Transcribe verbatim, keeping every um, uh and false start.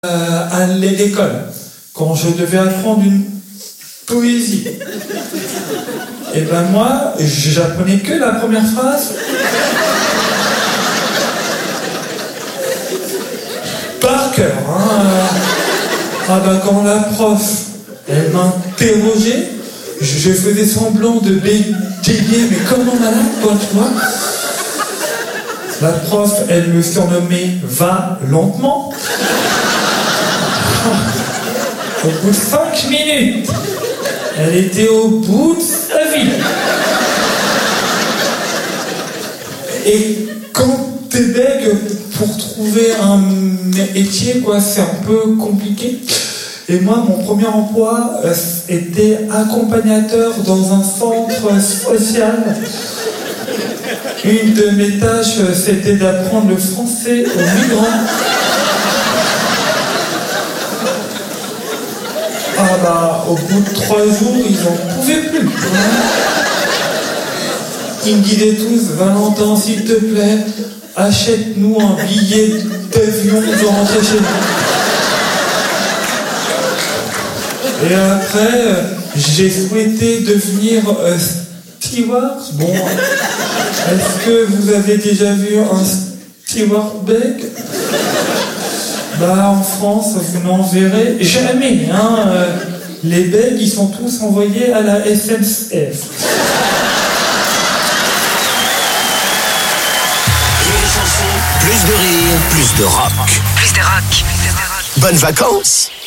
Euh, à l'école, quand je devais apprendre une poésie, et ben moi, j'apprenais que la première phrase. Par cœur, hein. Ah ben quand la prof, elle m'interrogeait, je faisais semblant de bégayer, mais comme un malade, quoi, tu vois. La prof, elle me surnommait « Va lentement ». Au bout de cinq minutes, elle était au bout de sa vie. Et quand t'es bègue, pour trouver un métier, quoi, c'est un peu compliqué. Et moi, mon premier emploi euh, était accompagnateur dans un centre social. Une de mes tâches, c'était d'apprendre le français aux migrants. Ah bah, au bout de trois jours, ils en pouvaient plus. Ils me disaient tous, Valentin, s'il te plaît, achète-nous un billet d'avion pour rentrer chez nous. Et après, j'ai souhaité devenir euh, steward. Bon, est-ce que vous avez déjà vu un steward bègue ? Bah, en France, vous n'en verrez jamais, hein. Euh, les bègues, ils sont tous envoyés à la S N C F. Plus de rire, plus de rock. Plus de rock. Plus de rock. Bonnes vacances!